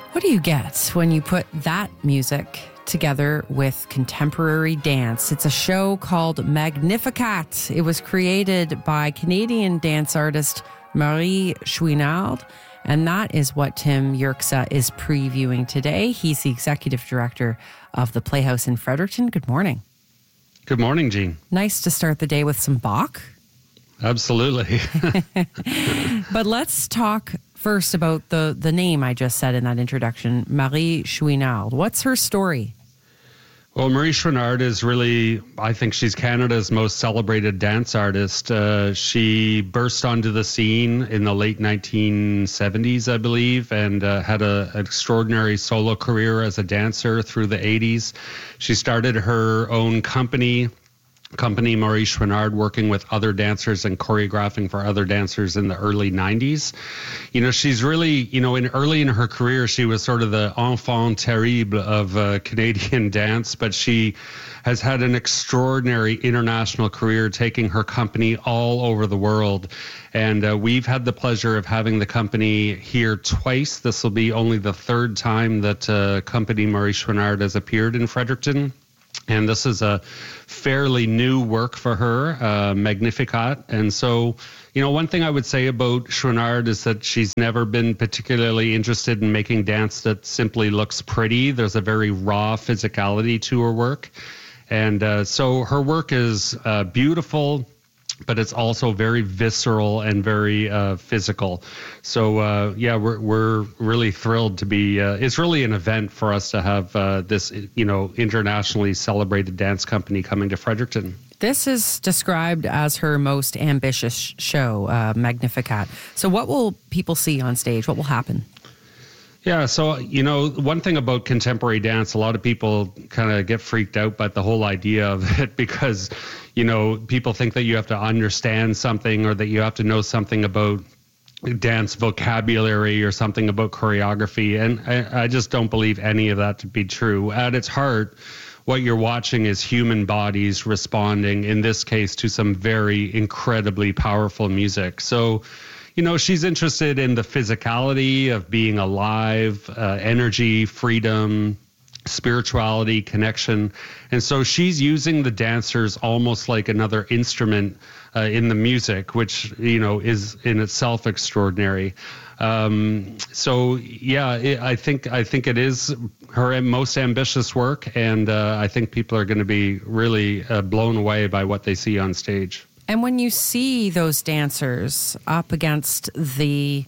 What do you get when you put that music together with contemporary dance? It's a show called Magnificat. It was created by Canadian dance artist Marie Chouinard, and that is what Tim Yerxa is previewing today. He's the executive director of the Playhouse in Fredericton. Good morning. Good morning, Jean. Nice to start the day with some Bach. Absolutely. But let's talk first about the name I just said in that introduction, Marie Chouinard. What's her story? Well, Marie Chouinard is really, I think she's Canada's most celebrated dance artist. She burst onto the scene in the late 1970s, I believe, and had an extraordinary solo career as a dancer through the 80s. She started her own company Marie Chouinard, working with other dancers and choreographing for other dancers in the early 90s. You know, she's really, early in her career, she was sort of the enfant terrible of Canadian dance, but she has had an extraordinary international career, taking her company all over the world. And we've had the pleasure of having the company here twice. This will be only the third time that company Marie Chouinard has appeared in Fredericton. And this is a fairly new work for her, Magnificat. And so, one thing I would say about Chouinard is that she's never been particularly interested in making dance that simply looks pretty. There's a very raw physicality to her work. And so her work is beautiful, but it's also very visceral and very physical. So, we're really thrilled to be, it's really an event for us to have this, internationally celebrated dance company coming to Fredericton. This is described as her most ambitious show, Magnificat. So what will people see on stage? What will happen? Yeah, so, one thing about contemporary dance, a lot of people kind of get freaked out by the whole idea of it because, people think that you have to understand something or that you have to know something about dance vocabulary or something about choreography. And I just don't believe any of that to be true. At its heart, what you're watching is human bodies responding, in this case, to some very incredibly powerful music. So, she's interested in the physicality of being alive, energy, freedom, spirituality, connection. And so she's using the dancers almost like another instrument in the music, which, is in itself extraordinary. I think it is her most ambitious work. And I think people are going to be really blown away by what they see on stage. And when you see those dancers up against the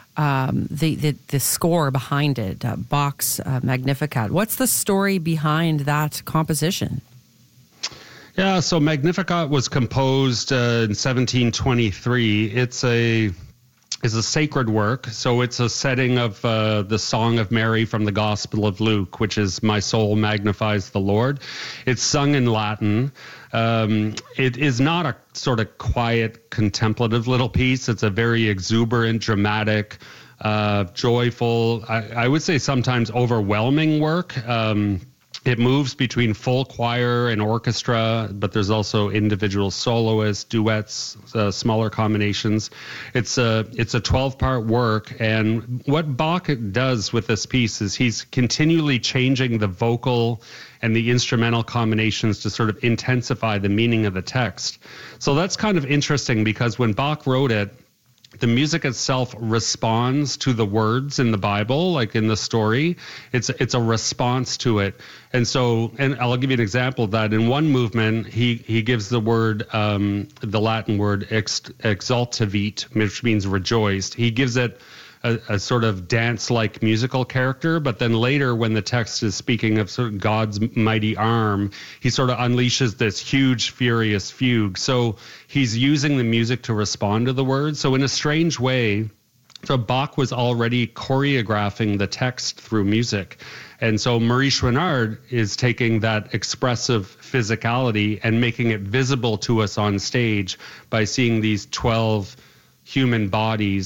score behind it, Bach's Magnificat, what's the story behind that composition? Yeah, so Magnificat was composed in 1723. It's a sacred work. So it's a setting of the Song of Mary from the Gospel of Luke, which is "My soul magnifies the Lord." It's sung in Latin. It is not a sort of quiet, contemplative little piece. It's a very exuberant, dramatic, joyful, I would say sometimes overwhelming work. It moves between full choir and orchestra, but there's also individual soloists, duets, smaller combinations. It's a 12-part work, and what Bach does with this piece is he's continually changing the vocal and the instrumental combinations to sort of intensify the meaning of the text. So that's kind of interesting because when Bach wrote it, the music itself responds to the words in the Bible, like in the story. It's a response to it. And so, and I'll give you an example of that. In one movement, he gives the word, the Latin word exultavit, which means rejoiced. He gives it a sort of dance-like musical character, but then later when the text is speaking of sort of God's mighty arm, he sort of unleashes this huge, furious fugue. So he's using the music to respond to the words. So in a strange way, so Bach was already choreographing the text through music. And so Marie Chouinard is taking that expressive physicality and making it visible to us on stage by seeing these 12 human bodies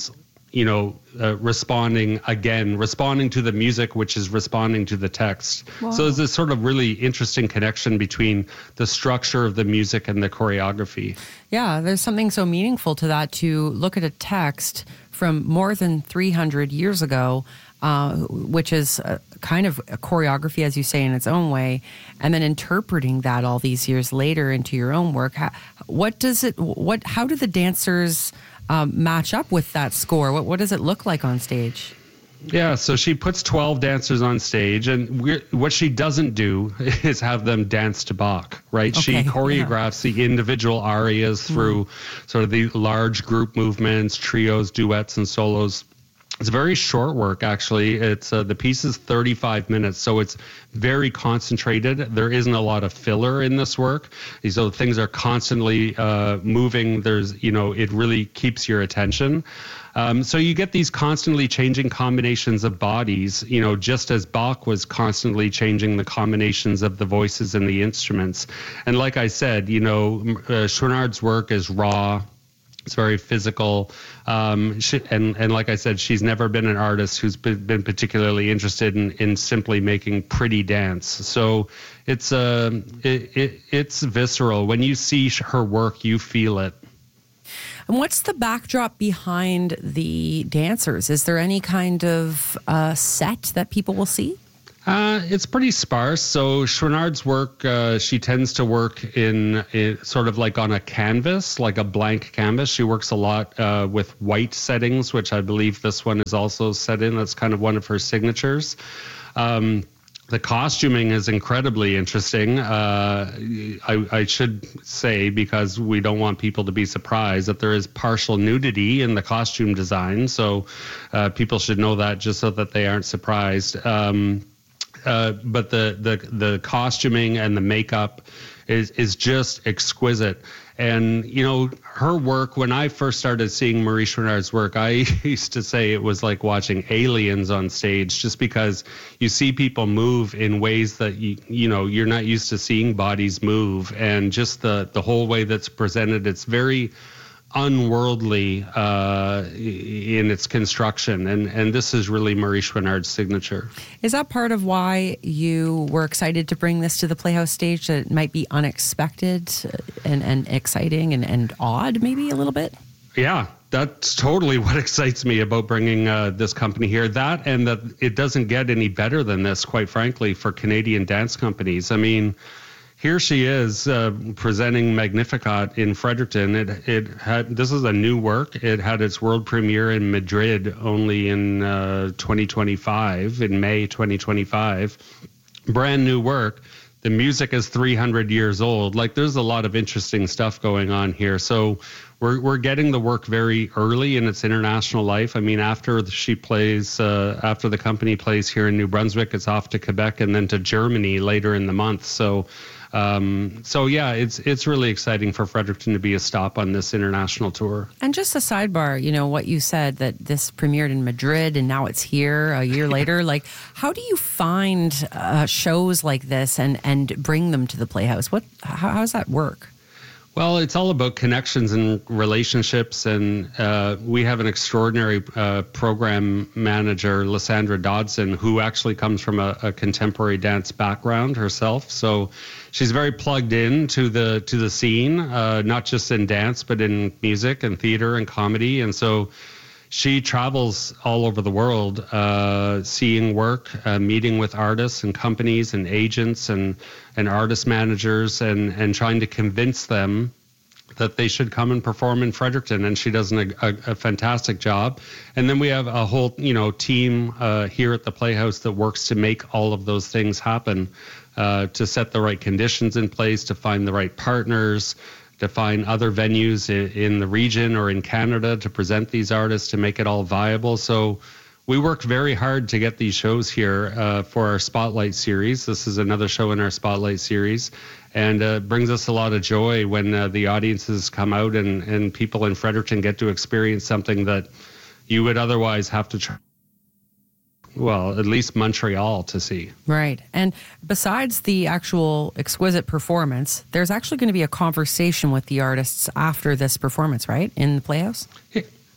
responding to the music, which is responding to the text. Wow. So there's this sort of really interesting connection between the structure of the music and the choreography. Yeah, there's something so meaningful to that, to look at a text from more than 300 years ago, which is kind of a choreography, as you say, in its own way, and then interpreting that all these years later into your own work. How do the dancers match up with that score? What does it look like on stage? Yeah, so she puts 12 dancers on stage, and what she doesn't do is have them dance to Bach, right? Okay, she choreographs the individual arias through sort of the large group movements, trios, duets, and solos. It's very short work, actually. It's the piece is 35 minutes, so it's very concentrated. There isn't a lot of filler in this work, so things are constantly moving. It really keeps your attention. So you get these constantly changing combinations of bodies, just as Bach was constantly changing the combinations of the voices and the instruments. And like I said, Chouinard's work is raw. It's very physical. And like I said, she's never been an artist who's been particularly interested in simply making pretty dance. So it's visceral. When you see her work, you feel it. And what's the backdrop behind the dancers? Is there any kind of set that people will see? It's pretty sparse. So Chouinard's work, she tends to work in sort of like on a canvas, like a blank canvas. She works a lot with white settings, which I believe this one is also set in. That's kind of one of her signatures. The costuming is incredibly interesting. I should say, because we don't want people to be surprised, that there is partial nudity in the costume design. So people should know that, just so that they aren't surprised. But the costuming and the makeup is just exquisite. And, her work, when I first started seeing Marie Chouinard's work, I used to say it was like watching aliens on stage, just because you see people move in ways that, you're not used to seeing bodies move. And just the whole way that's presented, it's very unworldly in its construction, and this is really Marie Chouinard's signature. Is that part of why you were excited to bring this to the Playhouse stage, that it might be unexpected and exciting and odd, maybe a little bit? Yeah, that's totally what excites me about bringing this company here. That, and that it doesn't get any better than this, quite frankly, for Canadian dance companies. I mean, here she is presenting Magnificat in Fredericton. This is a new work. It had its world premiere in Madrid only in 2025, in May 2025. Brand new work. The music is 300 years old. Like, there's a lot of interesting stuff going on here. So we're getting the work very early in its international life. I mean, after the company plays here in New Brunswick, it's off to Quebec and then to Germany later in the month. So yeah, it's really exciting for Fredericton to be a stop on this international tour. And just a sidebar, what you said, that this premiered in Madrid and now it's here a year later. Like, how do you find shows like this and bring them to the Playhouse? How does that work? Well, it's all about connections and relationships, and we have an extraordinary program manager, Lysandra Dodson, who actually comes from a contemporary dance background herself. So she's very plugged in to the scene, not just in dance, but in music and theater and comedy. And so she travels all over the world, seeing work, meeting with artists and companies and agents and artist managers, and trying to convince them that they should come and perform in Fredericton. And she does a fantastic job. And then we have a whole team here at the Playhouse that works to make all of those things happen, to set the right conditions in place, to find the right partners, to find other venues in the region or in Canada to present these artists, to make it all viable. So we worked very hard to get these shows here for our Spotlight series. This is another show in our Spotlight series, and it brings us a lot of joy when the audiences come out and people in Fredericton get to experience something that you would otherwise have to try. Well, at least Montreal to see. Right. And besides the actual exquisite performance, there's actually going to be a conversation with the artists after this performance, right? In the Playhouse?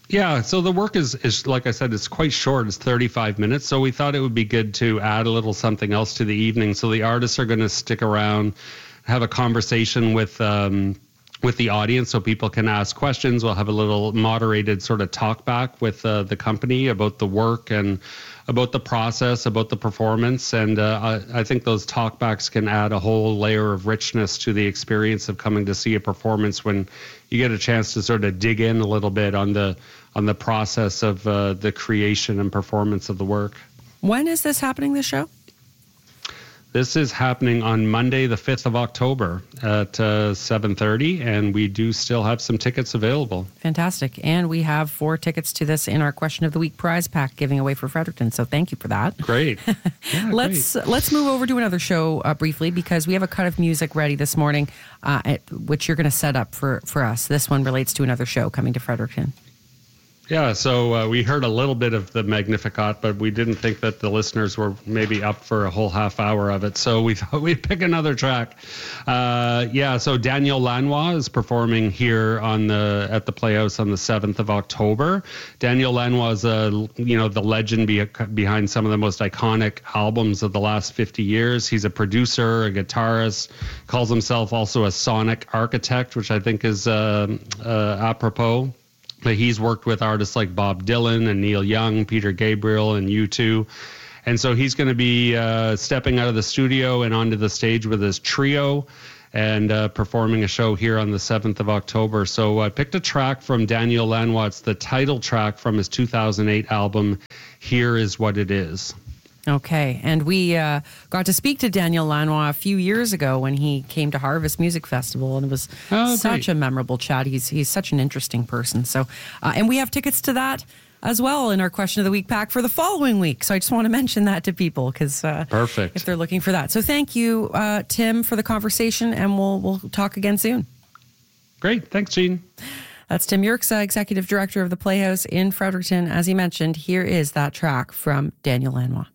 Yeah, so the work is like I said, it's quite short. It's 35 minutes. So we thought it would be good to add a little something else to the evening. So the artists are going to stick around, have a conversation with the audience so people can ask questions. We'll have a little moderated sort of talk back with the company about the work and about the process, about the performance. And I think those talkbacks can add a whole layer of richness to the experience of coming to see a performance when you get a chance to sort of dig in a little bit on the process of the creation and performance of the work. When is this happening, this show? This is happening on Monday, the 5th of October at 7:30, and we do still have some tickets available. Fantastic. And we have 4 tickets to this in our Question of the Week prize pack giving away for Fredericton, so thank you for that. Great. Yeah, Let's move over to another show briefly, because we have a cut of music ready this morning, which you're going to set up for us. This one relates to another show coming to Fredericton. Yeah, so we heard a little bit of the Magnificat, but we didn't think that the listeners were maybe up for a whole half hour of it. So we thought we'd pick another track. So Daniel Lanois is performing here at the Playhouse on the 7th of October. Daniel Lanois is the legend behind some of the most iconic albums of the last 50 years. He's a producer, a guitarist, calls himself also a sonic architect, which I think is apropos. But he's worked with artists like Bob Dylan and Neil Young, Peter Gabriel, and U2. And so he's going to be stepping out of the studio and onto the stage with his trio and performing a show here on the 7th of October. So I picked a track from Daniel Lanois. It's the title track from his 2008 album, Here Is What It Is. Okay, and we got to speak to Daniel Lanois a few years ago when he came to Harvest Music Festival, and it was such a memorable chat. He's such an interesting person. So, and we have tickets to that as well in our Question of the Week pack for the following week. So I just want to mention that to people, because perfect, if they're looking for that. So thank you, Tim, for the conversation, and we'll talk again soon. Great, thanks, Gene. That's Tim Yerxa, Executive Director of the Playhouse in Fredericton. As he mentioned, here is that track from Daniel Lanois.